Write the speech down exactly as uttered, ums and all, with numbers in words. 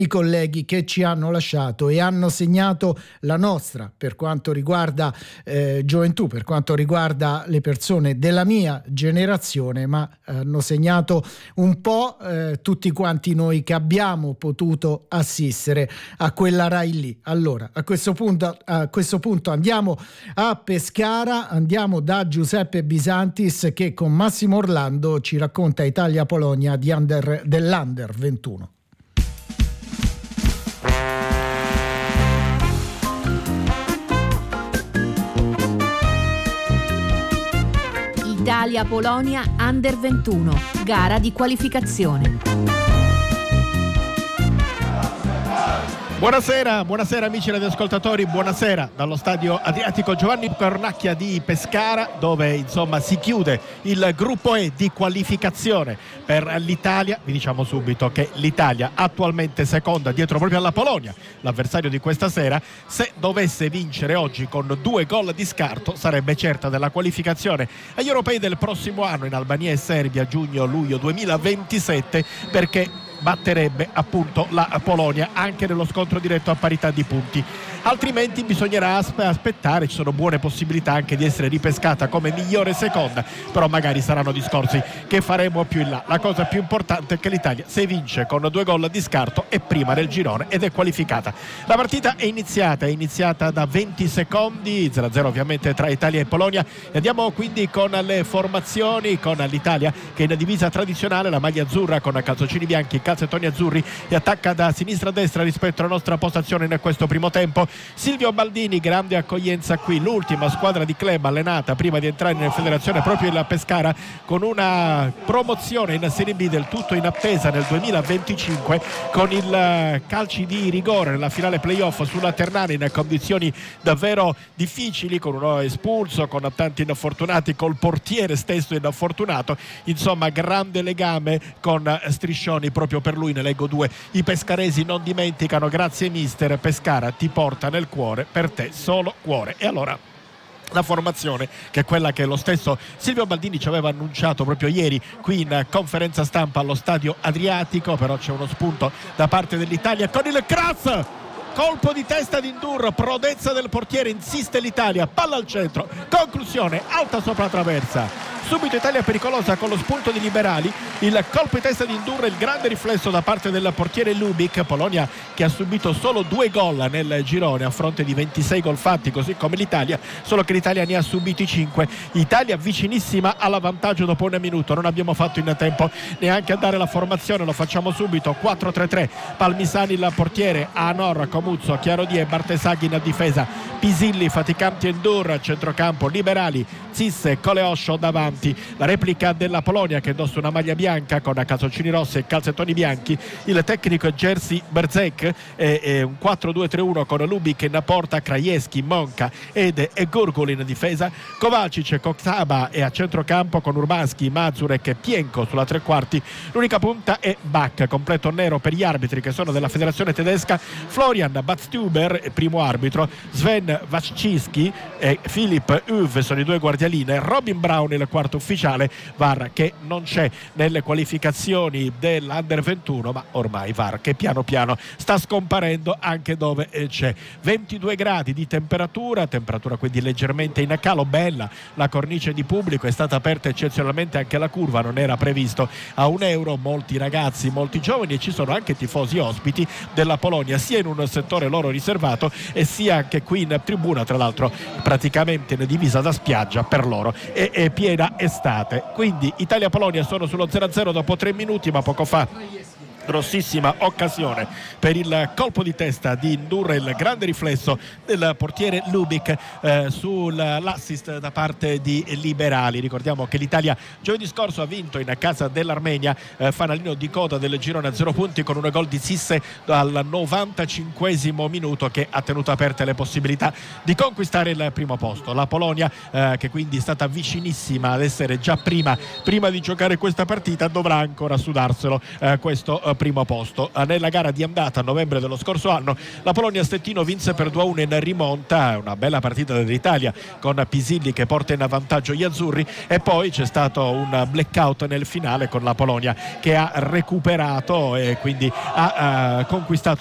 i colleghi che ci hanno lasciato e hanno segnato la nostra, per quanto riguarda eh, gioventù, per quanto riguarda le persone della mia generazione, ma hanno segnato un po' eh, tutti quanti noi che abbiamo potuto assistere a quella Rai lì. Allora, a questo punto, a questo punto andiamo a Pescara, andiamo da Giuseppe Bisantis che con Massimo Orlando ci racconta Italia-Polonia di under, dell'Under ventuno. Italia-Polonia Under ventuno, gara di qualificazione. Buonasera, buonasera amici radioascoltatori, buonasera dallo stadio Adriatico Giovanni Cornacchia di Pescara, dove insomma si chiude il gruppo E di qualificazione per l'Italia. Vi diciamo subito che l'Italia attualmente seconda dietro proprio alla Polonia, l'avversario di questa sera. Se dovesse vincere oggi con due gol di scarto sarebbe certa della qualificazione agli europei del prossimo anno in Albania e Serbia, giugno-luglio duemilaventisette, perché batterebbe appunto la Polonia anche nello scontro diretto a parità di punti. Altrimenti bisognerà aspettare, ci sono buone possibilità anche di essere ripescata come migliore seconda, però magari saranno discorsi che faremo più in là. La cosa più importante è che l'Italia, se vince con due gol di scarto, è prima nel girone ed è qualificata. La partita è iniziata, è iniziata da venti secondi, zero a zero ovviamente tra Italia e Polonia, e andiamo quindi con le formazioni, con l'Italia che in divisa tradizionale, la maglia azzurra con calzoncini bianchi, calzettoni azzurri, e attacca da sinistra a destra rispetto alla nostra postazione in questo primo tempo. Silvio Baldini, grande accoglienza qui, l'ultima squadra di club allenata prima di entrare in federazione proprio il Pescara, con una promozione in Serie B del tutto in attesa nel duemilaventicinque, con il calci di rigore nella finale playoff sulla Ternana in condizioni davvero difficili, con uno espulso, con tanti infortunati, col portiere stesso infortunato. Insomma, grande legame con striscioni proprio per lui, ne leggo due. I pescaresi non dimenticano: grazie mister, Pescara ti porta nel cuore, per te solo cuore. E allora la formazione, che è quella che lo stesso Silvio Baldini ci aveva annunciato proprio ieri qui in conferenza stampa allo stadio Adriatico, però c'è uno spunto da parte dell'Italia con il cross, colpo di testa di Ndur, prodezza del portiere, insiste l'Italia, palla al centro, conclusione alta sopra la traversa. Subito Italia pericolosa con lo spunto di Liberali, il colpo di testa di Ndur, il grande riflesso da parte del portiere Lubik. Polonia che ha subito solo due gol nel girone a fronte di ventisei gol fatti, così come l'Italia, solo che l'Italia ne ha subiti cinque. Italia vicinissima all'avvantaggio dopo un minuto, non abbiamo fatto in tempo neanche a dare la formazione, lo facciamo subito. Quattro tre tre, Palmisani il portiere, Anor, Comuzzo, Chiarodi e Bartesaghi in difesa, Pisilli, Faticanti e Ndur, centrocampo Liberali, Zisse, Coleoscio davanti. La replica della Polonia che indossa una maglia bianca con calzoncini rossi e calzettoni bianchi, il tecnico è Jerzy Berzek, e, e un quattro due tre uno con Lubik in porta, Krajewski, Monca ed e Gurgul in difesa, Kovacic, Koksaba e a centrocampo con Urbanski, Mazurek e Pienko sulla tre quarti. L'unica punta è Bach, completo nero per gli arbitri che sono della federazione tedesca, Florian Batstuber primo arbitro, Sven Wachcinski e Filip Uv sono i due guardialine, Robin Brown il quarto ufficiale. V A R che non c'è nelle qualificazioni dell'Under ventuno, ma ormai V A R che piano piano sta scomparendo anche dove c'è. Ventidue gradi di temperatura, temperatura quindi leggermente in calo, bella la cornice di pubblico, è stata aperta eccezionalmente anche la curva, non era previsto a un euro, molti ragazzi, molti giovani, e ci sono anche tifosi ospiti della Polonia sia in un settore loro riservato e sia anche qui in tribuna, tra l'altro praticamente in divisa da spiaggia per loro, e, e piena estate. Quindi Italia-Polonia sono sullo zero a zero dopo tre minuti, ma poco fa grossissima occasione per il colpo di testa di Ndur, il grande riflesso del portiere Lubik eh, sull'assist da parte di Liberali. Ricordiamo che l'Italia giovedì scorso ha vinto in casa dell'Armenia, eh, fanalino di coda del girone a zero punti con un gol di Zisse al novantacinquesimo minuto, che ha tenuto aperte le possibilità di conquistare il primo posto. La Polonia eh, che quindi è stata vicinissima ad essere già prima prima di giocare questa partita, dovrà ancora sudarselo eh, questo eh, primo posto. Nella gara di andata a novembre dello scorso anno la Polonia-Stettino vinse per due a uno in rimonta, una bella partita dell'Italia con Pisilli che porta in avvantaggio gli azzurri, e poi c'è stato un blackout nel finale con la Polonia che ha recuperato e quindi ha uh, conquistato